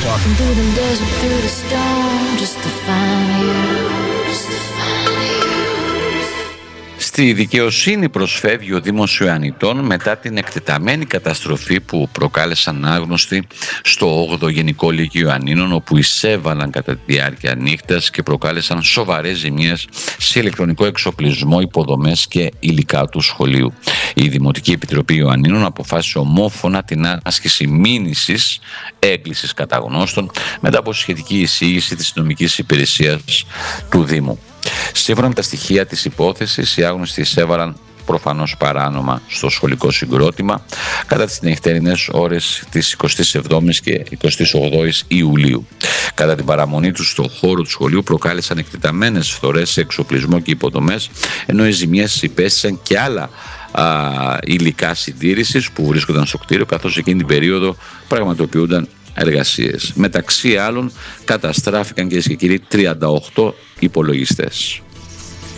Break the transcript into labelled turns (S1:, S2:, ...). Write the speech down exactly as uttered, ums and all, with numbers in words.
S1: Walking through the desert, through the storm, just to find you, just to find you.
S2: Στη δικαιοσύνη προσφεύγει ο Δήμος Ιωαννιτών μετά την εκτεταμένη καταστροφή που προκάλεσαν άγνωστοι στο όγδοο Γενικό Λύκειο Ιωαννίνων, όπου εισέβαλαν κατά τη διάρκεια νύχτας και προκάλεσαν σοβαρές ζημιές σε ηλεκτρονικό εξοπλισμό, υποδομές και υλικά του σχολείου. Η Δημοτική Επιτροπή Ιωαννίνων αποφάσισε ομόφωνα την άσκηση μήνυσης έγκλησης κατά γνώστων μετά από σχετική εισήγηση της νομικής υπηρεσίας του Δήμου. Σύμφωνα με τα στοιχεία της υπόθεσης, οι άγνωστοι εισέβαλαν προφανώς παράνομα στο σχολικό συγκρότημα κατά τις νυχτερινές ώρες της εικοστής εβδόμης και εικοστής ογδόης Ιουλίου. Κατά την παραμονή τους στον χώρο του σχολείου προκάλεσαν εκτεταμένες φθορές σε εξοπλισμό και υποδομές, ενώ οι ζημιές υπέστησαν και άλλα α, υλικά συντήρησης που βρίσκονταν στο κτίριο, καθώς εκείνη την περίοδο πραγματοποιούνταν εργασίες. Μεταξύ άλλων καταστράφηκαν και κύριοι τριάντα οκτώ υπολογιστές.